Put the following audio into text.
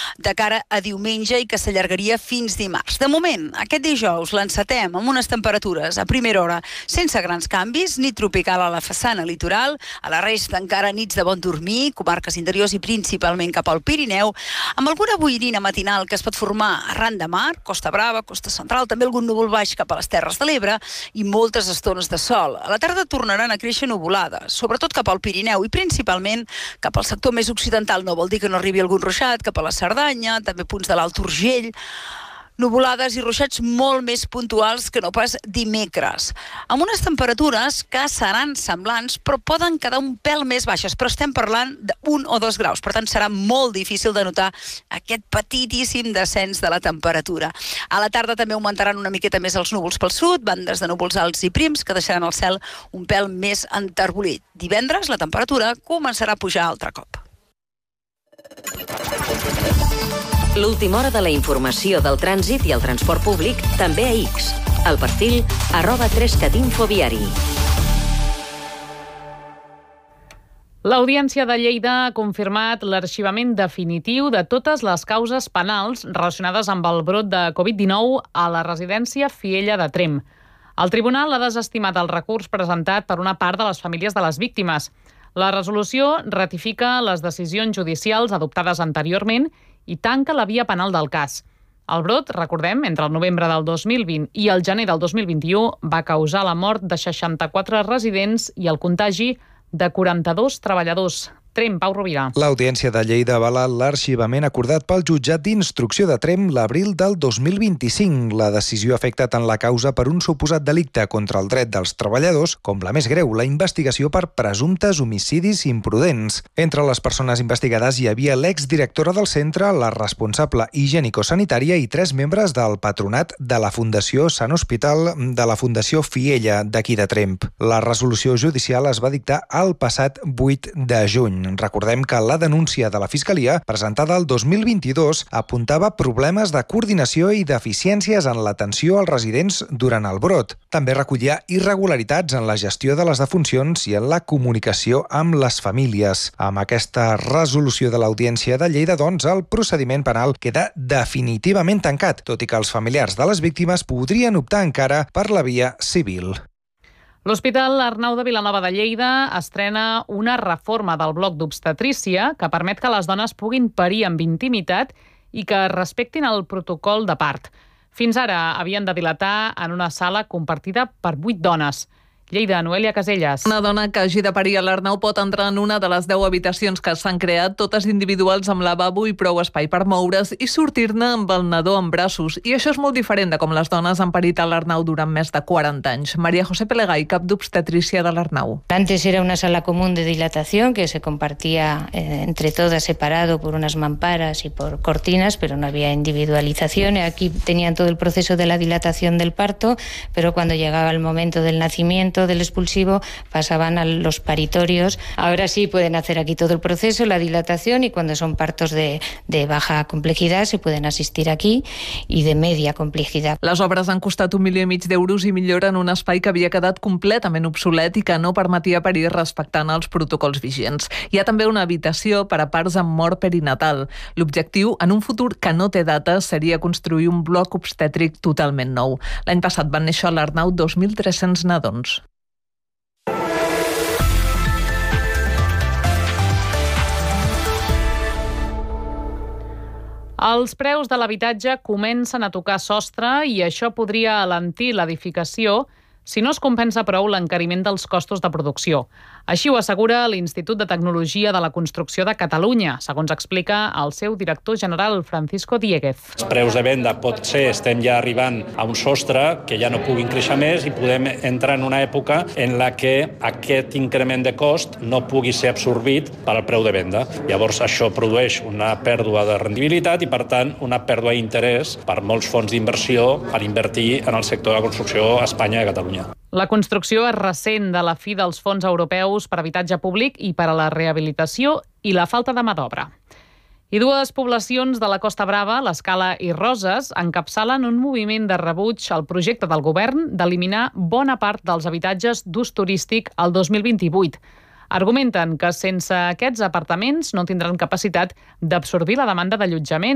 de cara a diumenge i que s'allargaria fins dimarts. De moment, aquest dijous l'encetem amb unes temperatures a primera hora sense grans canvis, nit tropical a la façana litoral, a la resta encara nits de bon dormir, comarques interiors i principalment cap al Pirineu, amb alguna boirina matinal que es pot formar arran de mar, Costa Brava, Costa Central, també algun núvol baix cap a les Terres de l'Ebre i moltes estones de sol. A la tarda tornaran a créixer nuvolades, sobretot cap al Pirineu i principalment cap al sector més occidental. No vol dir que no arribi algun ruixat, cap a la Cerdanya, també punts de l'Alt Urgell. Nuvolades i ruixats molt més puntuals que no pas dimecres, amb unes temperatures que seran semblants però poden quedar un pèl més baixes, però estem parlant d'1 o 2 graus, per tant serà molt difícil de notar aquest petitíssim descens de la temperatura. A la tarda també augmentaran una miqueta més els núvols pel sud, bandes de núvols alts i prims que deixaran el cel un pèl més enterbolit. Divendres la temperatura començarà a pujar altre cop. L'última hora de la informació del trànsit i el transport públic també a X. El perfil @3catinfoviari. L'Audiència de Lleida ha confirmat l'arxivament definitiu de totes les causes penals relacionades amb el brot de Covid-19 a la residència Fiella de Tremp. El tribunal ha desestimat el recurs presentat per una part de les famílies de les víctimes. La resolució ratifica les decisions judicials adoptades anteriorment i tanca la via penal del cas. El brot, recordem, entre el novembre del 2020 i el gener del 2021 va causar la mort de 64 residents i el contagi de 42 treballadors. Tremp, Pau Rovira. L'Audiència de Lleida avala l'arxivament acordat pel jutjat d'instrucció de Tremp l'abril del 2025. La decisió afecta tant la causa per un suposat delicte contra el dret dels treballadors com la més greu, la investigació per presumptes homicidis imprudents. Entre les persones investigades hi havia l'exdirectora del centre, la responsable higiènico-sanitària i 3 membres del patronat de la Fundació Sant Hospital de la Fundació Fiella d'aquí de Tremp. La resolució judicial es va dictar el passat 8 de juny. Recordem que la denúncia de la Fiscalia, presentada el 2022, apuntava problemes de coordinació i deficiències en l'atenció als residents durant el brot. També recollia irregularitats en la gestió de les defuncions i en la comunicació amb les famílies. Amb aquesta resolució de l'Audiència de Lleida, doncs, el procediment penal queda definitivament tancat, tot i que els familiars de les víctimes podrien optar encara per la via civil. L'Hospital Arnau de Vilanova de Lleida estrena una reforma del bloc d'obstetrícia que permet que les dones puguin parir amb intimitat i que respectin el protocol de part. Fins ara havien de dilatar en una sala compartida per 8 dones. Lleida, Noelia Caselles. Una dona que hagi de parir a l'Arnau pot entrar en una de les 10 habitacions que s'han creat, totes individuals amb lavabo i prou espai per moure's i sortir-ne amb el nadó en braços. I això és molt diferent de com les dones han parit a l'Arnau durant més de 40 anys. María José Pelegay, cap d'obstetrícia de l'Arnau. Antes era una sala común de dilatación que se compartía entre todas, separado por unas mamparas y por cortinas, pero no había individualización. Aquí tenían todo el proceso de la dilatación del parto, pero cuando llegaba el momento del nacimiento, del expulsivo, pasaban a los paritorios. Ahora sí pueden hacer aquí todo el proceso, la dilatación, y cuando son partos de baja complejidad se pueden asistir aquí, i de media complejidad. Les obres han costat 1,5 milió d'euros i milloren un espai que havia quedat completament obsolet i que no permetia parir respectant els protocols vigents. Hi ha també una habitació per a parts amb mort perinatal. L'objectiu, en un futur que no té data, seria construir un bloc obstètric totalment nou. L'any passat van néixer a l'Arnau 2.300 nadons. Els preus de l'habitatge comencen a tocar sostre i això podria alentir l'edificació si no es compensa prou l'encariment dels costos de producció. Així ho assegura l'Institut de Tecnologia de la Construcció de Catalunya, segons explica el seu director general, Francisco Dieguez. Els preus de venda potser estem ja arribant a un sostre que ja no puguin créixer més i podem entrar en una època en la que aquest increment de cost no pugui ser absorbit pel preu de venda. Llavors això produeix una pèrdua de rendibilitat i, per tant, una pèrdua d'interès per molts fons d'inversió per invertir en el sector de la construcció a Espanya i a Catalunya. La construcció es ressent de la fi dels fons europeus per habitatge públic i per a la rehabilitació i la falta de mà d'obra. I 2 poblacions de la Costa Brava, l'Escala i Roses, encapçalen un moviment de rebuig al projecte del govern d'eliminar bona part dels habitatges d'ús turístic al 2028. Argumenten que sense aquests apartaments no tindran capacitat d'absorbir la demanda d'allotjament